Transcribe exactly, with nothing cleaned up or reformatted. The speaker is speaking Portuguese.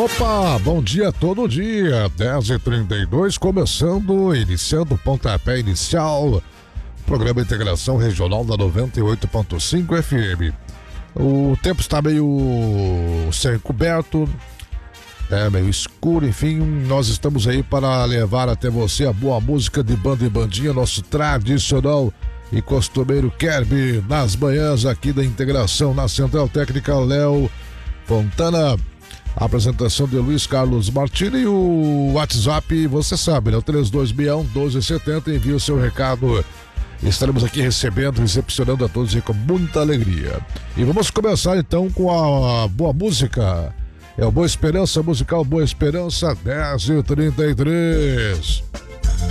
Opa, bom dia todo dia, dez e trinta e dois, começando, iniciando o pontapé inicial, programa Integração Regional da noventa e oito ponto cinco F M. O tempo está meio sem coberto, é meio escuro, enfim, nós estamos aí para levar até você a boa música de banda e bandinha, nosso tradicional e costumeiro Kerb nas manhãs aqui da Integração na Central Técnica Léo Fontana. A apresentação de Luiz Carlos Martini e o WhatsApp, você sabe, né? O três dois seis um, um dois sete zero, envia o seu recado. Estaremos aqui recebendo, recepcionando a todos com muita alegria. E vamos começar então com a boa música. É o Boa Esperança Musical Boa Esperança, dez e trinta e três.